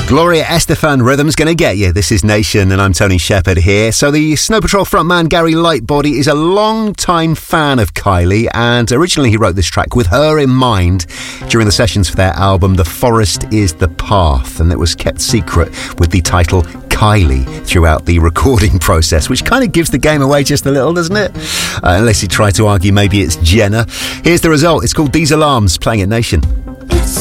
Gloria Estefan Rhythm's gonna get you. This is Nation, and I'm Tony Shepherd here. So the Snow Patrol frontman Gary Lightbody is a long-time fan of Kylie, and originally he wrote this track with her in mind during the sessions for their album The Forest is the Path, and it was kept secret with the title Kylie throughout the recording process, which kind of gives the game away just a little, doesn't it? Unless you try to argue maybe it's Jenna. Here's the result. It's called These Alarms, playing at Nation.